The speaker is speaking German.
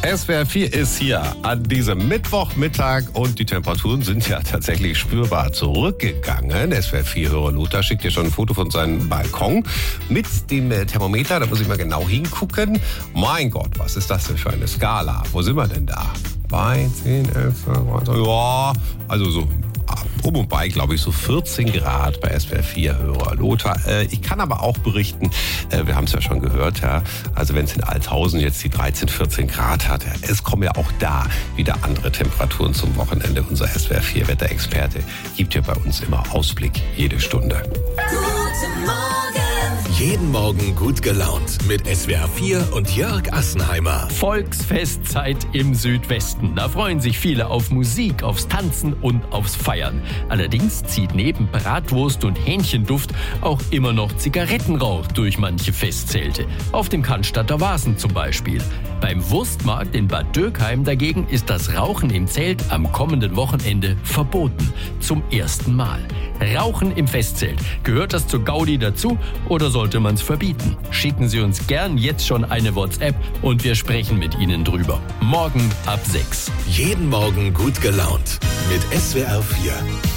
SWR 4 ist hier an diesem Mittwochmittag und die Temperaturen sind ja tatsächlich spürbar zurückgegangen. SWR 4-Hörer Lothar schickt dir schon ein Foto von seinem Balkon mit dem Thermometer. Da muss ich mal genau hingucken. Mein Gott, was ist das denn für eine Skala? Wo sind wir denn da? Bei 10, 11, 12, ja, also so um und bei, glaube ich, so 14 Grad bei SWR 4-Hörer Lothar. Ich kann aber auch berichten, wir haben es ja schon gehört, ja, also wenn es in Altshausen jetzt die 13, 14 Grad hat, es kommen ja auch da wieder andere Temperaturen zum Wochenende. Unser SWR 4-Wetterexperte gibt ja bei uns immer Ausblick jede Stunde. Guten Morgen. Jeden Morgen gut gelaunt mit SWR 4 und Jörg Assenheimer. Volksfestzeit im Südwesten. Da freuen sich viele auf Musik, aufs Tanzen und aufs Feiern. Allerdings zieht neben Bratwurst und Hähnchenduft auch immer noch Zigarettenrauch durch manche Festzelte. Auf dem Cannstatter Wasen zum Beispiel. Beim Wurstmarkt in Bad Dürkheim dagegen ist das Rauchen im Zelt am kommenden Wochenende verboten. Zum ersten Mal. Rauchen im Festzelt. Gehört das zur Gaudi dazu oder sollte man es verbieten? Schicken Sie uns gern jetzt schon eine WhatsApp und wir sprechen mit Ihnen drüber. Morgen ab 6. Jeden Morgen gut gelaunt mit SWR 4.